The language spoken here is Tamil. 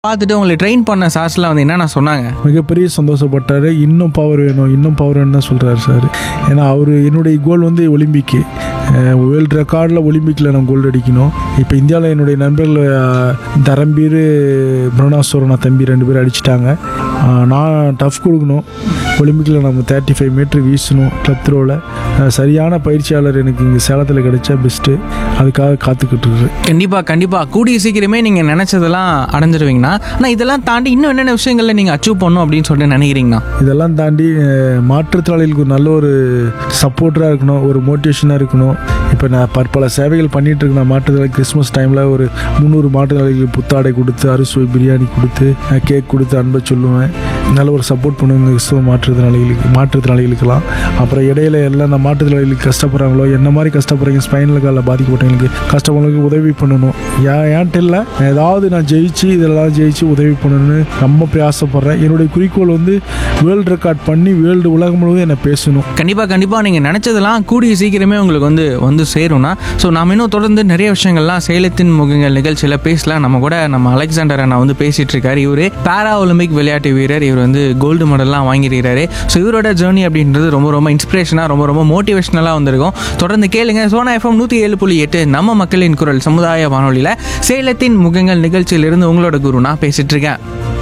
பார்த்துட்டு உங்களை ட்ரெயின் பண்ண சார்ஸ்லாம் வந்து என்னென்ன சொன்னாங்க? மிகப்பெரிய சந்தோஷப்பட்டார். இன்னும் பவர் வேணும், இன்னும் பவர் வேணும் தான் சொல்கிறார் சார். ஏன்னா அவர் என்னுடைய கோல் வந்து ஒலிம்பிக்கு, வேர்ல்டு ரெக்கார்டில் ஒலிம்பிக்கில் நான் கோல்டு அடிக்கணும். இப்போ இந்தியாவில் என்னுடைய நண்பர்கள் தரம்பீர், புவனாஸ்வரனா தம்பி 2 பேர் அடிச்சிட்டாங்க. நான் டஃப் கொடுக்கணும். ஒலிம்பிக்கில் நம்ம 35 மீட்டர் வீசணும் கிளப் த்ரோவில். சரியான பயிற்சியாளர் எனக்கு இங்கே சேலத்தில் கிடைச்சா பெஸ்ட்டு. அதுக்காக காத்துக்கிட்டு இருக்கு. கண்டிப்பாக கூடிய சீக்கிரமே நீங்கள் நினச்சதெல்லாம் அடைஞ்சிருவீங்கண்ணா. ஆனால் இதெல்லாம் தாண்டி இன்னும் என்னென்ன விஷயங்களில் நீங்கள் அச்சீவ் பண்ணணும் அப்படின்னு சொல்லிட்டு நினைக்கிறீங்கண்ணா? இதெல்லாம் தாண்டி மாற்றுத்திறனாளிகளுக்கு ஒரு நல்ல ஒரு சப்போர்ட்டராக இருக்கணும், ஒரு மோட்டிவேஷனாக இருக்கணும். இப்போ நான் பல சேவைகள் பண்ணிகிட்டு இருக்கேன். மாற்றுத்திறனாளி கிறிஸ்மஸ் டைமில் ஒரு 300 மாற்றுத்திறனாளிகளுக்கு புத்தாடை கொடுத்து, அறுசுவை பிரியாணி கொடுத்து, கேக் கொடுத்து அன்பை சொல்லுவேன். நல்ல ஒரு சப்போர்ட் பண்ணுவேங்க கிறிஸ்துவ மாற்றுத்திறனாளிகளுக்கெல்லாம். அப்புறம் இடையில எல்லாம் அந்த மாற்றுத்திறனாளிகளுக்கு கஷ்டப்படுறாங்களோ, என்ன மாதிரி கஷ்டப்படுறீங்க, ஸ்பைனல் காலில் பாதிக்கப்பட்டவங்களுக்கு கஷ்டப்படுறவங்களுக்கு உதவி பண்ணணும். ஏன்ட்டு இல்லை, ஏதாவது நான் இதெல்லாம் ஜெயிச்சு உதவி பண்ணணும்னு ரொம்ப ஆசைப்படுறேன். என்னுடைய குறிக்கோள் வந்து வேர்ல்டு ரெக்கார்ட் பண்ணி வேர்ல்டு உலகம் முழுவதும் என்னை பேசணும். கண்டிப்பாக நீங்கள் நினச்சதெல்லாம் கூடிய சீக்கிரமே உங்களுக்கு வந்து சேரும்னா. ஸோ நாம் இன்னும் தொடர்ந்து நிறைய விஷயங்கள்லாம் சேலத்தின் முகங்கள் நிகழ்ச்சியில் பேசலாம். நம்ம அலெக்சாண்டர் அண்ணா வந்து பேசிகிட்டு இருக்காரு. இவர் பேரா ஒலிம்பிக் விளையாட்டு வீரர். இவர் வந்து கோல்டு மெடல்லாம் வாங்கியிருக்காரு. ஸோ இவரோட ஜேர்னி அப்படின்றது ரொம்ப இன்ஸ்பிரேஷனாக, ரொம்ப மோட்டிவேஷனலாக வந்திருக்கும். தொடர்ந்து கேளுங்க. சோனா FM 107.8 நம்ம மக்களின் குரல் சமுதாய வானொலியில் சேலத்தின் முகங்கள் நிகழ்ச்சியிலிருந்து உங்களோட குரு நான் பேசிட்டு இருக்கேன்.